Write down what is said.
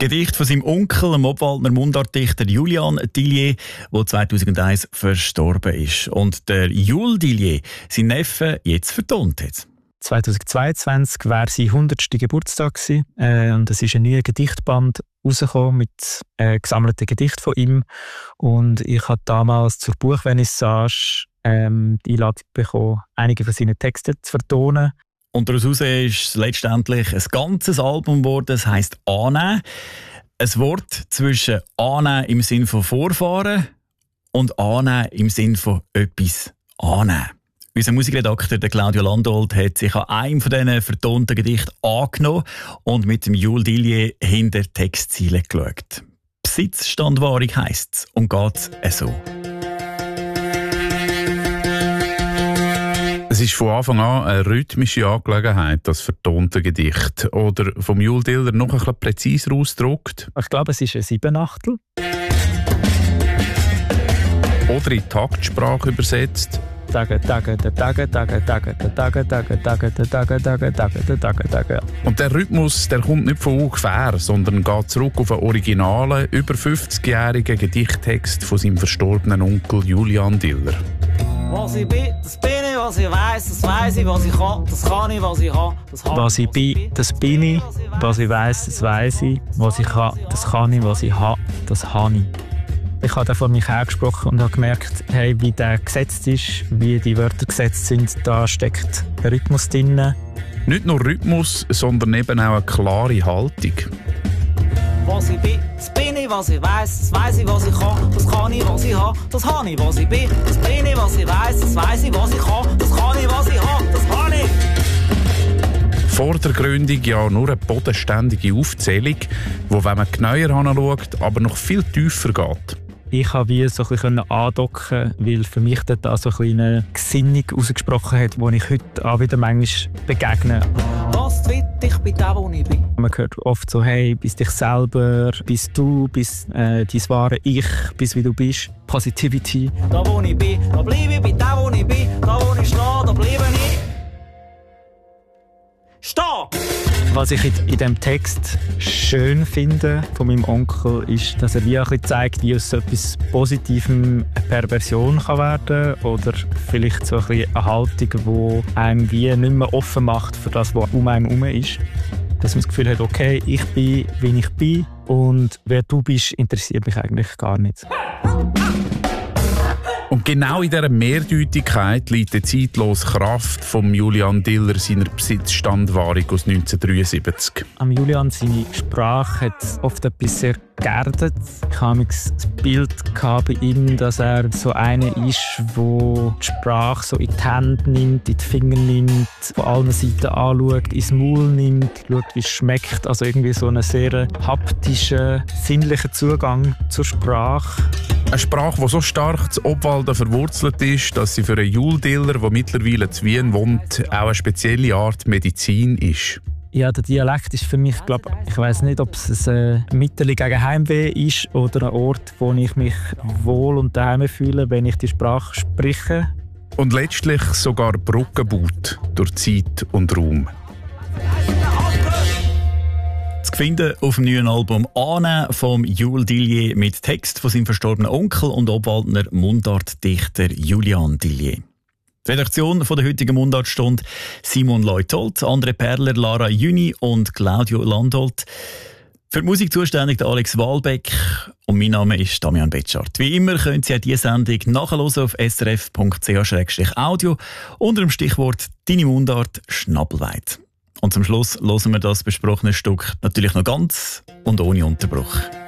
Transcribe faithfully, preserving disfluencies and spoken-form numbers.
Gedicht von seinem Onkel, dem Obwaldner Mundartdichter Julian Tillier, der zweitausendeins verstorben ist. Und der Jul Tillier, sein Neffe, jetzt vertont hat. zweitausendzweiundzwanzig war sein hundertster Geburtstag gewesen, äh, und es ist ein neuer Gedichtband rausgekommen mit äh, gesammelten Gedichten von ihm. Und ich habe damals zur Buchvernissage ähm, die Einladung bekommen, einige von seinen Texten zu vertonen. Und daraus ist es letztendlich ein ganzes Album geworden, das heisst «Annehmen». Ein Wort zwischen «Annehmen» im Sinn von «Vorfahren» und «Annehmen» im Sinn von «etwas annehmen». Unser Musikredakteur der Claudio Landolt hat sich an einem von diesen vertonten Gedichten angenommen und mit dem Jul Tillier hinter die Textziele geschaut. Besitzstandwahrung heisst es und geht es so. Es ist von Anfang an eine rhythmische Angelegenheit, das vertonte Gedicht. Oder vom Jul Tillier noch ein bisschen präziser ausgedrückt. Ich glaube, es ist ein Siebenachtel. Oder in Taktsprache übersetzt. Tage, Tage, Tage, Tage, Tage, Tage, Tage, Tage, Tage, Tage, Tage, Tage, Tage, Tage. Und der Rhythmus, der kommt nicht von ungefähr, sondern geht zurück auf einen originalen, über fünfzigjährigen Gedichttext von seinem verstorbenen Onkel Julian Tillier. Was ich bin, das bin ich, was ich weiss, das weiss ich, was ich kann, das kann ich, was ich habe, das habe ich. Was ich bin, das bin ich, was ich weiss, das weiss ich, was ich kann, das kann ich, was ich habe, das habe ich. Ich habe da vor mich hergesprochen und habe gemerkt, hey, wie der gesetzt ist, wie die Wörter gesetzt sind, da steckt ein Rhythmus drin. Nicht nur Rhythmus, sondern eben auch eine klare Haltung. Was ich bin, das bin ich, was ich weiss, das weiss ich, was ich kann, das kann ich, was ich habe, das habe ich, was ich bin, das bin ich, was ich weiss, das weiss ich, was ich kann, das kann ich, was ich habe, das habe ich. Vor der Gründung ja nur eine bodenständige Aufzählung, wo, wenn man genauer hinschaut, aber noch viel tiefer geht. Ich konnte wie so ein bisschen andocken, weil für mich dort auch so ein bisschen eine Gesinnung ausgesprochen hat, die ich heute auch wieder manchmal begegne. Was will ich, bin der, wo ich bin. Man hört oft so, hey, bist dich selber, bist du, bist äh, dein wahre Ich, bist wie du bist. Positivity. Da, wo ich bin, da bleibe ich, bin der, wo ich bin. Da, wo ich stehe, da bleibe ich. Steh! Was ich in diesem Text schön finde von meinem Onkel, ist, dass er wie ein bisschen zeigt, wie aus so etwas Positivem eine Perversion kann werden kann oder vielleicht so ein bisschen eine Haltung, die einem wie nicht mehr offen macht für das, was um einem herum ist. Dass man das Gefühl hat, okay, ich bin, wie ich bin und wer du bist, interessiert mich eigentlich gar nicht. Und genau in dieser Mehrdeutigkeit liegt die zeitlose Kraft von Julian Tillier seiner Besitzstandwahrung aus neunzehnhundertdreiundsiebzig. Am Julian, seine Sprache hat oft etwas sehr geerdet. Ich hatte das Bild bei ihm, dass er so einer ist, der die Sprache so in die Hände nimmt, in die Finger nimmt, von allen Seiten anschaut, ins Maul nimmt, schaut, wie es schmeckt. Also irgendwie so einen sehr haptischen, sinnlichen Zugang zur Sprache. Eine Sprache, die so stark zu Obwalden verwurzelt ist, dass sie für einen Jul Tillier, der mittlerweile in Wien wohnt, auch eine spezielle Art Medizin ist. Ja, der Dialekt ist für mich, glaub, ich weiss nicht, ob es ein Mittel gegen Heimweh ist oder ein Ort, wo ich mich wohl und daheim fühle, wenn ich die Sprache spreche. Und letztlich sogar Brücken baut durch Zeit und Raum. Zu finden auf dem neuen Album «Annehmen» vom Jul Tillier mit Text von seinem verstorbenen Onkel und Obwaldner Mundartdichter Julian Tillier. Die Redaktion von der heutigen Mundartstunde Simon Leutold, André Perler, Lara Jüni und Claudio Landolt. Für die Musik zuständig der Alex Wahlbeck und mein Name ist Damian Betschart. Wie immer können Sie diese Sendung nachhören auf s r f punkt c h slash audio unter dem Stichwort «Deine Mundart Schnabelweit». Und zum Schluss hören wir das besprochene Stück natürlich noch ganz und ohne Unterbruch.